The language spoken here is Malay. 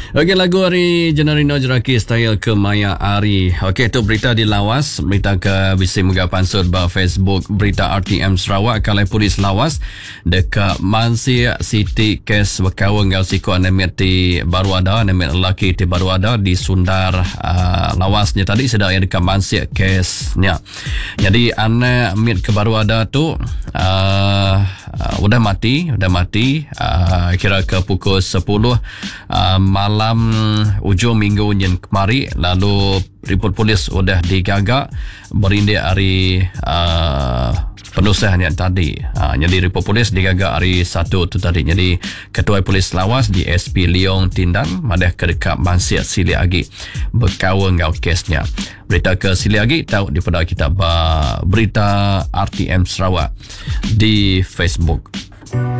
Okey, lagu hari Jenarino Jeraki style ke Maya Ari. Okey, itu berita di Lawas. Berita ke Bisi Muga Pansut ba Facebook berita RTM Sarawak kalai polis Lawas dekat Mansir City kes berkawin ngau siku anemit di Baruada, anemit lelaki di Baruada di Sundar Lawasnya tadi sedang yang dekat Mansir kesnya. Jadi anak mit ke Baruada tu udah mati kira ke pukul 10 malam ujung minggu yang kemari. Lalu report polis sudah digagak berindik hari penusihan yang tadi. Jadi report polis digagak hari 1 tu tadi. Jadi Ketua Polis Lawas di SP Leong Tindang madah ke dekat Mansir Siliagi berkawal ngau kesnya. Berita ke Siliagi tahu daripada kita berita RTM Sarawak di Facebook.